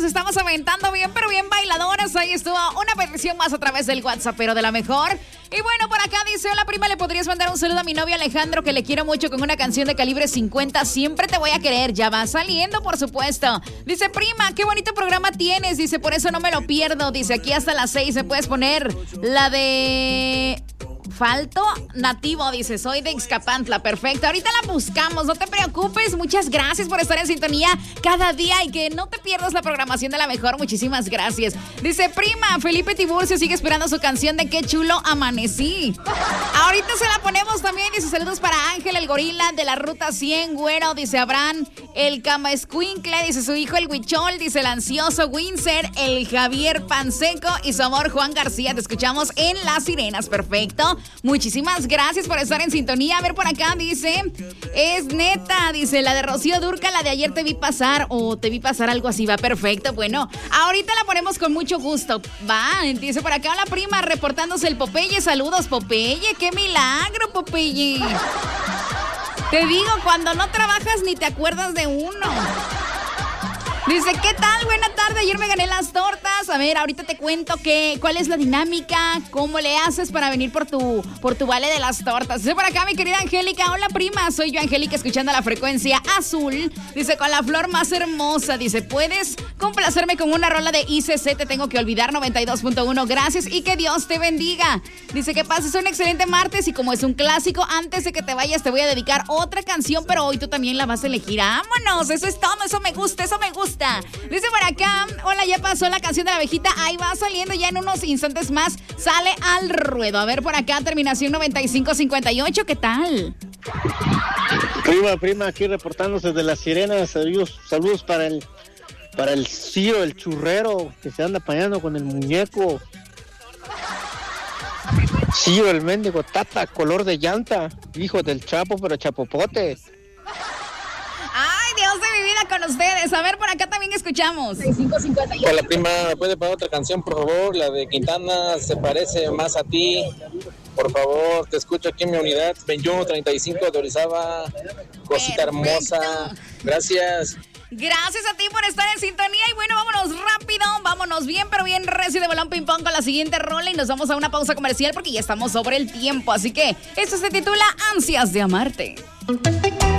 nos estamos aventando bien, pero bien bailadoras. Ahí estuvo una petición más a través del WhatsApp, pero de la mejor. Y bueno, por acá dice, hola prima, ¿le podrías mandar un saludo a mi novio Alejandro, que le quiero mucho, con una canción de Calibre 50, Siempre te voy a querer? Ya va saliendo, por supuesto. Dice, prima, qué bonito programa tienes. Dice, por eso no me lo pierdo. Dice, aquí hasta las 6 me puedes poner la de... Falto Nativo, dice, soy de Ixcapantla. Perfecto, ahorita la buscamos, no te preocupes. Muchas gracias por estar en sintonía cada día y que no te pierdas la programación de la mejor. Muchísimas gracias. Dice, prima, Felipe Tiburcio sigue esperando su canción de Qué chulo amanecí. Ahorita se la ponemos también. Dice, saludos para Ángel, el gorila de la Ruta 100, güero. Dice, Abraham, el Cama Escuincle. Dice, su hijo, el Huichol. Dice, el ansioso Wincer, el Javier Panseco y su amor, Juan García. Te escuchamos en Las Sirenas. Perfecto. Muchísimas gracias por estar en sintonía. A ver, por acá dice, es neta, dice, la de Rocío Durca, la de ayer te vi pasar, o te vi pasar, algo así. Va, perfecto. Bueno, ahorita la ponemos con mucho gusto. Va, dice por acá, la prima, reportándose el Popeye. Saludos, Popeye. ¡Qué milagro, Popeye! Te digo, cuando no trabajas ni te acuerdas de uno. Dice, ¿qué tal? Buena tarde, ayer me gané las tortas. A ver, ahorita te cuento cuál es la dinámica, cómo le haces para venir por tu vale de las tortas. Dice por acá mi querida Angélica, hola prima, soy yo Angélica, escuchando la frecuencia azul. Dice, con la flor más hermosa. Dice, ¿puedes complacerme con una rola de ICC? Te tengo que olvidar, 92.1. Gracias y que Dios te bendiga. Dice, que pases un excelente martes y como es un clásico, antes de que te vayas te voy a dedicar otra canción, pero hoy tú también la vas a elegir. ¡Vámonos! Eso es todo, eso me gusta, eso me gusta. Dice por acá, hola, ya pasó la canción de la abejita, ahí va saliendo ya en unos instantes más, sale al ruedo. A ver, por acá, terminación 9558, ¿qué tal? Prima, aquí reportándose de Las Sirenas. Saludos para el Cío, el churrero, que se anda apañando con el muñeco. Cío, el mendigo tata, color de llanta, hijo del Chapo, pero chapopote. Dios de mi vida con ustedes. A ver, por acá también escuchamos. Hola prima, ¿me puede poner otra canción, por favor? La de Quintana, Se parece más a ti. Por favor, te escucho aquí en mi unidad 2135 de Orizaba. Cosita hermosa. Gracias. Gracias a ti por estar en sintonía. Y bueno, vámonos rápido, vámonos bien, pero bien recio de balón ping pong con la siguiente rola. Y nos vamos a una pausa comercial porque ya estamos sobre el tiempo. Así que esto se titula Ansias de Amarte.